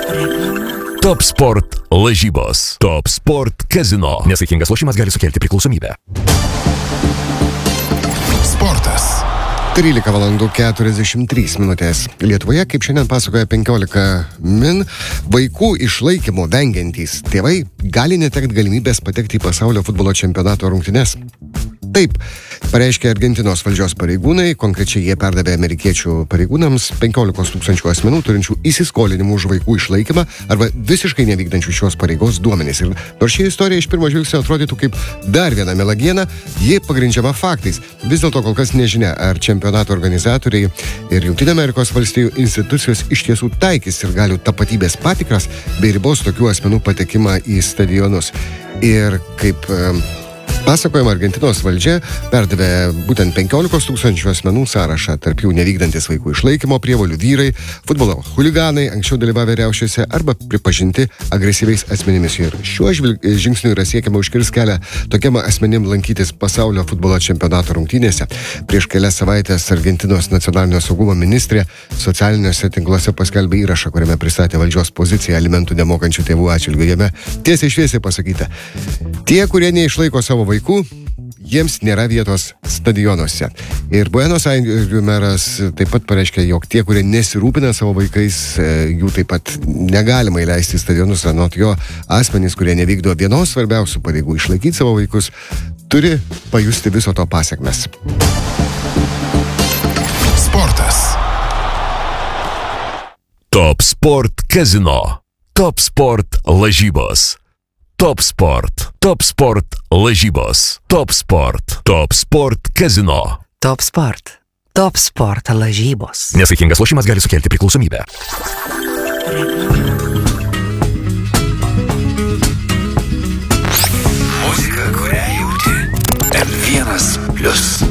Top Sport lažybos. Top Sport Casino. Nesaikingas lošimas gali sukelti priklausomybę. Sportas. 13:43. Lietuvoje, kaip šiandien pasakoja 15 min, vaikų išlaikymo vengiantys tėvai gali netekti galimybės patekti į pasaulio futbolo čempionato rungtynes. Taip, pareiškė Argentinos valdžios pareigūnai, konkrečiai jie perdavė amerikiečių pareigūnams 15 tūkstančių asmenų turinčių įsiskolinimų už vaikų išlaikymą arba visiškai nevykdančių šios pareigos duomenys. Ir nors ši istorija iš pirmo žvilgsnio atrodytų kaip dar viena melagiena, ji pagrindžiama faktais. Vis dėlto kol kas nežinia, ar čempionato organizatoriai ir Jungtinių Amerikos valstijų institucijos iš tiesų taikys ir galių tapatybės patikras bei ribos tokių asmenų patekimą į stadionus. Ir kaip pasakojama, Argentinos valdžia perdavė būtent 15 tūkstančių asmenų sąrašą, tarp jų nevykdantis vaikų išlaikymo prievolių vyrai, futbolo chuliganai, anksčiau dalyvavę riaušėse arba pripažinti agresyviais asmenimis. Ir šiuo žingsniu yra siekiama užkirsti kelią tokiam asmenim lankytis pasaulio futbolo čempionato rungtynėse. Prieš kelias savaitės Argentinos nacionalinio saugumo ministrė socialiniuose tinkluose paskelbė įrašą, kuriame pristatė valdžios poziciją alimentų nemokančių tėvų atžvilgiu. Jame tiesiai šviesiai pasakyta: tie, kurie neišlaiko savo vaikų, jiems nėra vietos stadionuose. Ir Buenos Airių meras taip pat pareiškė, jog tie, kurie nesirūpina savo vaikais, jų taip pat negalima įleisti į stadionus. Anot jo, asmenys, kurie nevykdo vienos svarbiausių pareigų — išlaikyti savo vaikus, turi pajusti viso to pasekmes. Sportas. Top Sport Casino. Top Sport lažybos. Top Sport. Top Sport lažybos. Top Sport. Top Sport Casino. Top Sport. Top Sport lažybos. Nesaikingas lošimas gali sukelti priklausomybę. Muzika, kurią jauti. M1+.